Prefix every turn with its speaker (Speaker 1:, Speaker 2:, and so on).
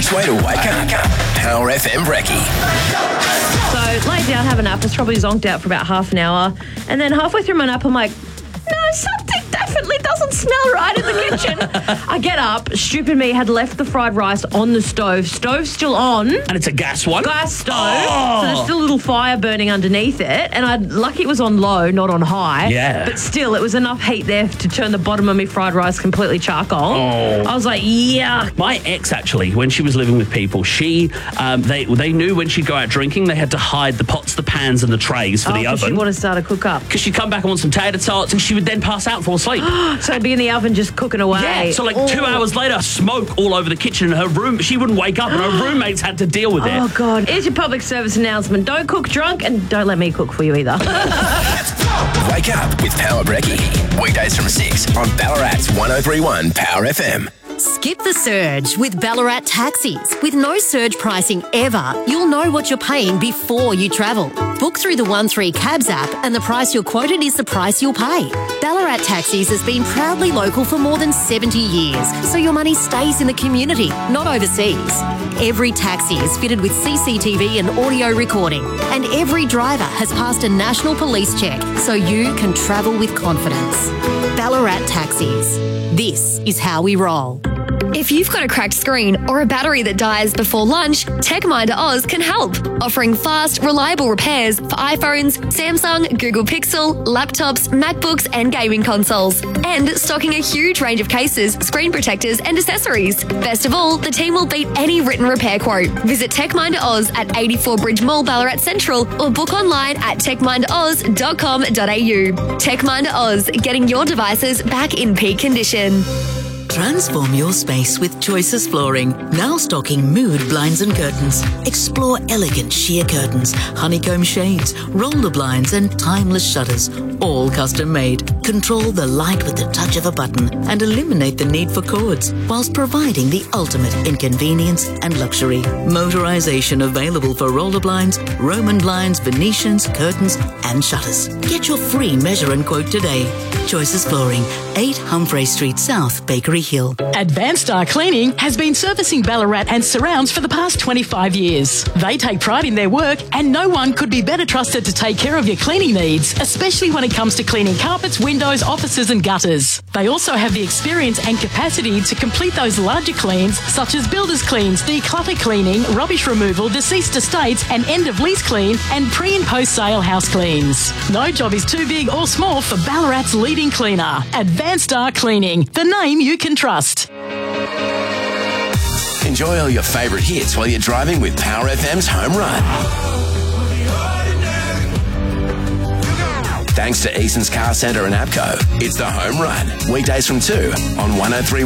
Speaker 1: best way to wake up. Power FM Brekkie.
Speaker 2: So, laid down, have a nap. Was probably zonked out for about half an hour. And then halfway through my nap, I'm like, no, something definitely doesn't smell right in the kitchen. I get up. Stupid me had left the fried rice on the stove. Stove's still on.
Speaker 3: And it's a gas one?
Speaker 2: Gas stove. So there's still a little fire burning underneath it. And lucky it was on low, not on high.
Speaker 3: Yeah.
Speaker 2: But still, it was enough heat there to turn the bottom of my fried rice completely charcoal.
Speaker 3: Oh.
Speaker 2: I was like, yuck.
Speaker 3: My ex, actually, when she was living with people, they knew when she'd go out drinking, they had to hide the pots, the pans and the trays for the oven.
Speaker 2: She wanted to start a cook up.
Speaker 3: Because she'd come back and want some tater tots and she would then pass out and fall asleep.
Speaker 2: So it'd be in the oven just cooking away.
Speaker 3: Yeah, so 2 hours later, smoke all over the kitchen in her room. She wouldn't wake up and her roommates had to deal with it.
Speaker 2: Oh, God. Here's your public service announcement. Don't cook drunk and don't let me cook for you either.
Speaker 1: Wake up with Power Brekkie. Weekdays from 6 on Ballarat's 103.1 Power FM.
Speaker 4: Skip the surge with Ballarat Taxis. With no surge pricing ever, you'll know what you're paying before you travel. Book through the 13 Cabs app and the price you're quoted is the price you'll pay. Ballarat Taxis has been proudly local for more than 70 years, so your money stays in the community, not overseas. Every taxi is fitted with CCTV and audio recording, and every driver has passed a national police check, so you can travel with confidence. Ballarat Taxis. This is how we roll.
Speaker 5: If you've got a cracked screen or a battery that dies before lunch, TechMinder Oz can help, offering fast, reliable repairs for iPhones, Samsung, Google Pixel, laptops, MacBooks and gaming consoles, and stocking a huge range of cases, screen protectors and accessories. Best of all, the team will beat any written repair quote. Visit TechMinder Oz at 84 Bridge Mall, Ballarat Central, or book online at techminderoz.com.au. TechMinder Oz, getting your devices back in peak condition.
Speaker 6: Transform your space with Choices Flooring. Now stocking mood blinds and curtains. Explore elegant sheer curtains, honeycomb shades, roller blinds and timeless shutters. All custom made. Control the light with the touch of a button and eliminate the need for cords, whilst providing the ultimate in convenience and luxury. Motorization available for roller blinds, Roman blinds, Venetians, curtains and shutters. Get your free measure and quote today. Choices Flooring, 8 Humphrey Street South, Bakery Hill.
Speaker 7: Advanced Star Cleaning has been servicing Ballarat and surrounds for the past 25 years. They take pride in their work and no one could be better trusted to take care of your cleaning needs, especially when it comes to cleaning carpets, windows, offices and gutters. They also have the experience and capacity to complete those larger cleans such as builders cleans, declutter cleaning, rubbish removal, deceased estates and end of lease clean and pre and post sale house cleans. No job is too big or small for Ballarat's leading cleaner. Advanced Star Cleaning, the name you can trust.
Speaker 1: Enjoy all your favourite hits while you're driving with Power FM's Home Run. Thanks to Eason's Car Centre and APCO, it's the Home Run. Weekdays from 2 on 103.